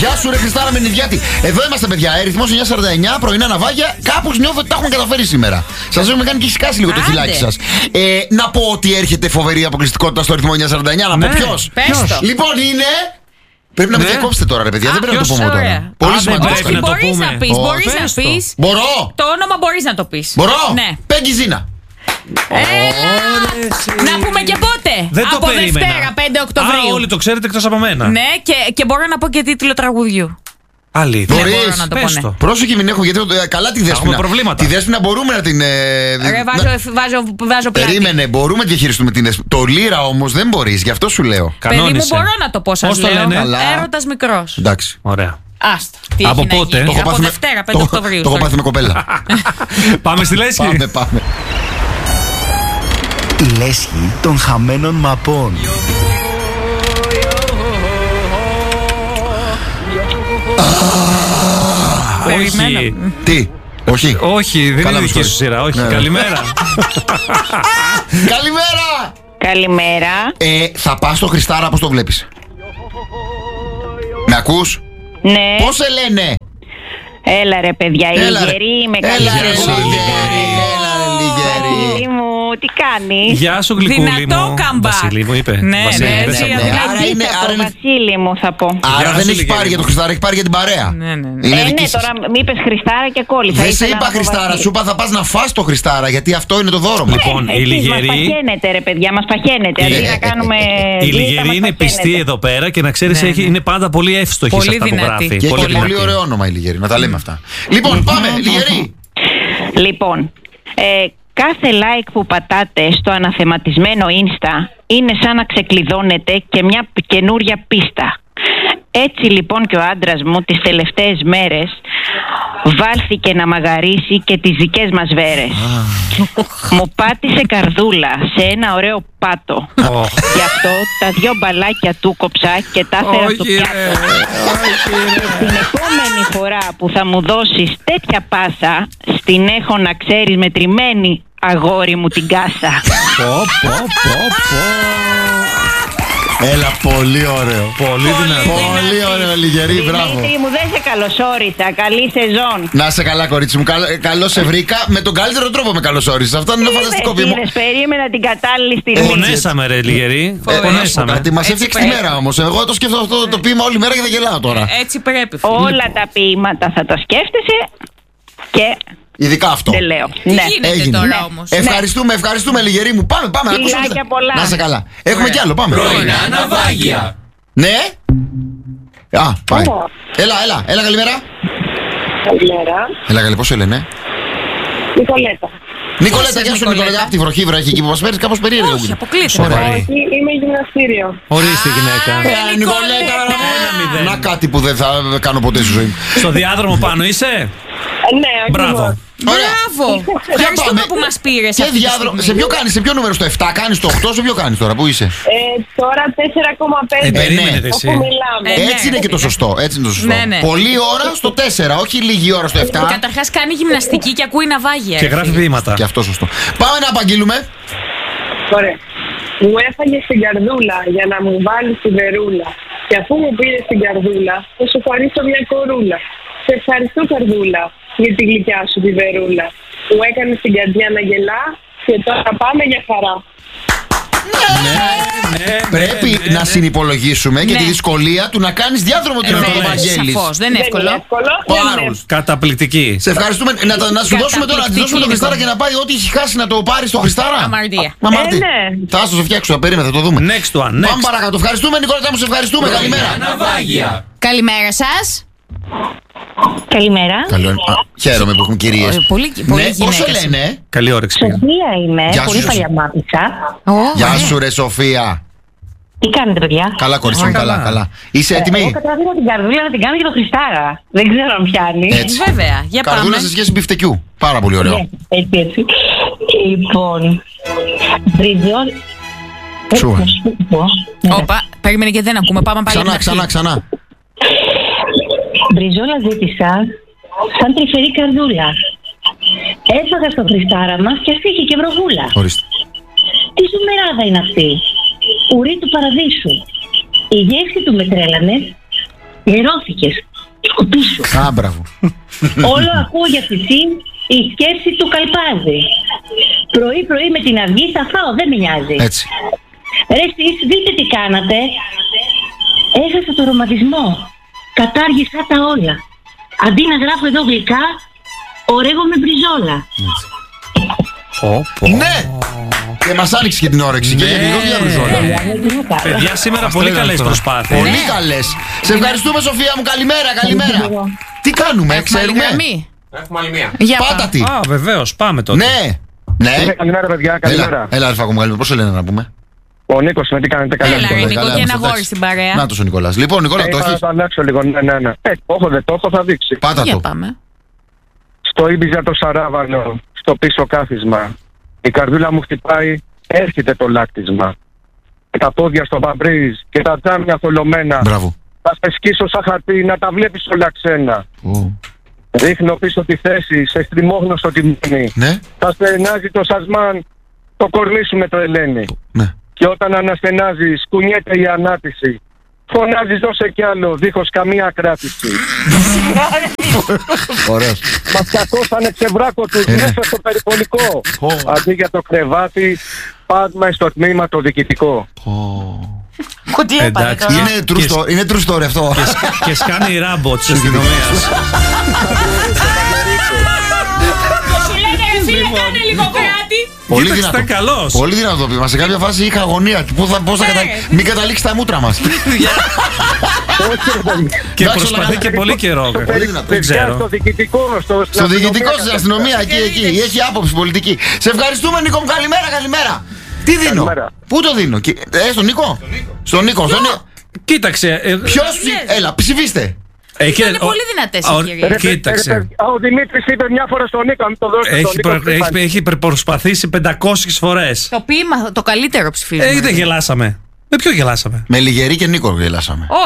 Γεια σου, ρε Χριστάρα Μενιδιάτη. Εδώ είμαστε, παιδιά. Ρυθμός 949, πρωινά ναυάγια. Κάπως νιώθω ότι τα έχουμε καταφέρει σήμερα. Σας έχουμε κάνει και σκάσει λίγο το χιλάκι σας. Να πω ότι έρχεται φοβερή αποκλειστικότητα στο ρυθμό 949. Να πω ποιος. Λοιπόν, είναι. Πρέπει να με διακόψετε τώρα, ρε παιδιά. Δεν πρέπει να το πούμε τώρα. Πολύ σημαντικό. Μπορείς να πεις. Μπορώ. Το όνομα μπορείς να το πεις. Μπορώ. Ναι. Πέγγι Ζήνα. Να πούμε και πότε. Δεν από το περίμενα. Δευτέρα 5 Οκτωβρίου. Όλοι το ξέρετε εκτός από μένα. Ναι, και μπορώ να πω και τίτλο τραγουδιού. Αλήθεια. Δεν μπορώ να το πω, ναι. Πρόσεχε, μην έχω, γιατί καλά τη Δέσποινα. Έχουμε προβλήματα. Τη Δέσποινα μπορούμε να την. Βάζω πλάτη. Περίμενε, μπορούμε να διαχειριστούμε την Δέσποινα. Το Λύρα όμως δεν μπορείς, γι' αυτό σου λέω. Παιδί μου, μπορώ να το πω, σας λέω. Έρωτας μικρός. Εντάξει. Ωραία. Άστα. Τι από έχει πότε? Να γίνει. Από Δευτέρα 5 Οκτωβρίου. Το έχω πάθει με κοπέλα. Πάμε στη λέσχη. Πάμε. Η λέσχη των χαμένων μαπών. Όχι. Τι, όχι. Όχι, δεν είναι δική σου σειρά. Όχι, καλημέρα. Καλημέρα. Καλημέρα. Θα πας στο Χριστάρα, πώς το βλέπεις? Με ακούς? Ναι. Πώς σε λένε? Έλα ρε παιδιά, η Λιγερή είμαι. Καλημέρα. Τι κάνει? Γεια σου γλυκούλη μου. Δυνατό καμπά. Βασίλη μου είπε. Ναι, Βασίλη μου θα πω. Άρα δεν έχει πάρει για το Χριστάρα, έχει πάρει για την παρέα. Ναι, τώρα μη είπες Χριστάρα και κόλλησα. Δεν σε είπα Χριστάρα, σου είπα θα πας να φας το Χριστάρα, γιατί αυτό είναι το δώρο μας. Λοιπόν, η Λιγερή. Μας παχαίνεται ρε παιδιά, μας παχαίνεται. Αντί να κάνουμε. Η Λιγερή είναι πιστή εδώ πέρα και να ξέρεις είναι πάντα πολύ εύστοχη σε αυτά που γράφει. Και έχει πολύ ωραίο όνομα η Λιγερή, να τα λέμε αυτά. Λοιπόν, πάμε, Λιγερή. Λοιπόν, κάθε like που πατάτε στο αναθεματισμένο Insta είναι σαν να ξεκλειδώνετε και μια καινούρια πίστα. Έτσι λοιπόν και ο άντρας μου τις τελευταίες μέρες βάλθηκε να μαγαρίσει και τις δικές μας βέρες. Μου πάτησε καρδούλα σε ένα ωραίο πάτο. Γι' αυτό τα 2 μπαλάκια του κόψα και τα έφερα στο πιάτο. Την επόμενη φορά που θα μου δώσεις τέτοια πάσα, στην έχω να ξέρεις μετρημένη, αγόρι μου, την κάσα. Έλα, πολύ ωραίο. Πολύ δυνατό. Πολύ ωραίο, Λιγερή, μπράβο. Δημήτρη μου, δεν σε καλωσόρισα. Καλή σεζόν. Να σε καλά, κορίτσι μου. Καλώς σε βρήκα. Με τον καλύτερο τρόπο με καλωσόρισες. Αυτό είναι φανταστικό πείμα. Περίμενα την κατάλληλη στιγμή. Πονέσαμε, ρε Λιγερή. Πονέσαμε. Μας έφτιαξε τη μέρα όμως. Εγώ το σκέφτομαι αυτό το ποίημα όλη μέρα και δεν γελάω τώρα. Έτσι πρέπει. Όλα τα ποίηματα θα τα σκέφτεσαι και. Ειδικά αυτό. Δεν λέω. Τι γίνεται τώρα όμως? Ευχαριστούμε, Λιγερή μου. Πάμε. Πολλά. Να είσαι καλά. Έχουμε κι άλλο, πάμε. Πρωινά ναυάγια. Ναι. Πάει. Έλα, καλημέρα. Έλα, καλή, πώς σε λένε? Νικολέτα. Γεια σου, Νικολέτα. Από τη βροχή βρέχει εκεί που μας παίρνεις, κάπως περίεργο. Όχι, αποκλείται. Είμαι γυμναστήριο. Ορίστε γυναίκα. Νικολέτα, να κάτι που δεν θα κάνω ποτέ στη ζωή μου. Στο διάδρομο πάνω είσαι? Ναι, Μπράβο. Μπράβο. Ευχαριστούμε που μας πήρες. Σε ποιο νούμερο, στο 7 κάνεις, στο 8, σε ποιο κάνεις τώρα, πού είσαι? Τώρα 4,5. Περίμενε εσύ. Έτσι είναι και το σωστό. Πολλή ώρα στο 4, όχι λίγη ώρα στο 7. Καταρχάς κάνει γυμναστική και ακούει ναυάγια. Και γράφει ποίηματα. Και αυτό σωστό. Πάμε να απαγγείλουμε. Ωραία. Μου έφαγε στην καρδούλα για να μου βάλει στη βερούλα. Και αφού μου πήρε στην καρδούλα, θα σου χαρίσω μια κορούλα. Σε ευχαριστώ, καρδούλα, για τη γλυκιά σου τη βερούλα. Μου έκανε την καρδιά να γελά και τώρα πάμε για χαρά. Πρέπει να συνυπολογίσουμε και τη δυσκολία του να κάνεις διάδρομο του Ευαγγέλης. Σαφώς, δεν είναι εύκολο. Καταπληκτική. Σε ευχαριστούμε. Να σου δώσουμε τώρα, να δώσουμε τον Χριστάρα και να πάει ό,τι έχει χάσει να το πάρει στο Χριστάρα. Αμαρτία. Θα στο φτιάξω, θα περίμενα, θα το δούμε. Next one. Πάμε παρακάτω. Ευχαριστούμε, Νικόλα μου, σε ευχαριστούμε. Καλημέρα. Καλημέρα σας. Καλημέρα. Χαίρομαι που έχουν κυρίες. Πώς σε λένε? Καλή όρεξη. Σοφία είμαι, πολύ παλιά μάθησα. Γεια σου, ρε Σοφία. Τι κάνετε, παιδιά? Καλά, κορίτσι μου, καλά. Είσαι έτοιμη? Εγώ κατάφερα την καρδούλα να την κάνω και το Χριστάρα. Δεν ξέρω αν πιάνει. Έτσι. Βέβαια, για πάμε. Καρδούλα σε σχέση μπιφτεκιού. Πάρα πολύ ωραίο. Έτσι. Λοιπόν. Μπριζόλ. Όπα, περίμενε και δεν ακούμε. Πάμε πάλι. Ξανά. Μπριζόλα ζήτησα σαν τρυφερή καρδούλα. Έφαγα στο Χριστάρα μας και αυτή είχε και βροχούλα. Ορίστε. Τι ζουμεράδα είναι αυτή? Ουρή του παραδείσου. Η γεύση του με τρέλανε Γερώθηκες. Σκουπίσου. Α, μπράβο. Όλο ακούω για θυσίν η σκέψη του καλπάζει. Πρωί-πρωί με την αυγή θα φάω, δεν με νοιάζει. Έτσι. Ρε εσείς, δείτε τι κάνατε. Έχασα το ρομαντισμό. Κατάργησα τα όλα. Αντί να γράφω εδώ γλυκά, ορεύω με μπριζόλα. Ναι! Και μας άνοιξε και την όρεξη και για τη γλυκά μπριζόλα. Παιδιά, σήμερα πολύ καλές προσπάθειες. Πολύ καλές. Σε ευχαριστούμε, Σοφία μου. Καλημέρα, καλημέρα. Τι κάνουμε, ξέρουμε? Έχουμε άλλη μία. Πάτα τι. Α, βεβαίως, πάμε τότε. Ναι. Καλημέρα, παιδιά. Καλημέρα. Έλα, Αλφάκο μου, καλημέρα. Πώς σε λένε να πούμε? Ο Νίκος, τι κάνετε? Έλα, ρε Νίκο, και ένα γόρι στην παρέα. Να το ο Νικόλας. Λοιπόν, Νικόλα, το έχεις? Θα το αλλάξω λίγο. Ναι. Όχι, δεν το έχω, θα δείξει. Πάτα Για το. πάμε. Στο Ήμπιζα το Σαράβανο, στο πίσω κάθισμα. Η καρδούλα μου χτυπάει, έρχεται το λάκτισμα. Τα πόδια στο μπαμπρίζ και τα τζάμια θολωμένα. Μπράβο. Θα σπεσκίσω σαν χαρτί να τα βλέπεις όλα ξένα. Ρίχνω πίσω τη θέση σε στριμώγνωστο τιμόνι. Ναι. Θα στενάζει το σασμάν, το κορμί σου με το ελένη. Ναι. Και όταν αναστενάζεις, κουνιέται η ανάτηση. Φωνάζεις δώσε κι άλλο, δίχως καμία κράτηση. Ωραίος. Μας κακώσανε ξεβράκο τους μέσα στο περιπολικό. Αντί για το κρεβάτι, πάμε στο τμήμα το διοικητικό. Τι έπατε τώρα? Είναι true story αυτό. Και σκάνει η Ράμπο της αστυνομίας. Σου λένε εσύ να κάνε λίγο κράτη. Πολύ Κοίταξε, δυνατό. ήταν καλός. Πολύ δυνατό πείμα. Σε κάποια φάση είχα αγωνία. Μην καταλήξει τα μούτρα μας. Και προσπαθεί και πολύ καιρό. Δεν ξέρω. Στο διοικητικό, στο διοικητικό, στην αστυνομία, εκεί. Έχει άποψη πολιτική. Σε ευχαριστούμε, Νίκο μου. Καλημέρα. Τι δίνω? Καλημέρα. Πού το δίνω? Στον Νίκο. Στον Νίκο. Κοίταξε. Ποιος? Έλα, ψηφίστε. Είναι πολύ δυνατές οι κυρίες. Κοίταξε. Ο Δημήτρης είπε μια φορά στον Νίκο, μην το δώσετε. Έχει προσπαθήσει 500 φορές. Το ποίημα, το καλύτερο ψηφίζουμε. Δεν γελάσαμε. Με ποιο γελάσαμε? Με Λιγερή και Νίκο γελάσαμε.